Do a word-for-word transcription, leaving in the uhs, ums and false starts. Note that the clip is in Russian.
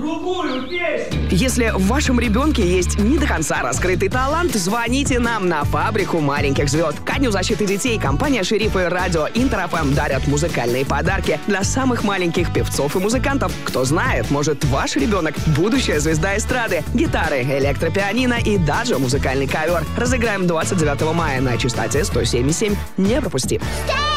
другую песню. Если в вашем ребенке есть не до конца раскрытый талант, звоните нам на фабрику маленьких звезд. Ко Дню защиты детей компания «Шериф» и радио Интер-ФМ дарят музыкальные подарки для самых маленьких певцов и музыкантов. Кто знает, может, ваш ребенок – будущая звезда эстрады. Гитары, электропианино и даже музыкальный ковер. Разыграем двадцать девятого мая на частоте сто семь и семь. Не пропусти.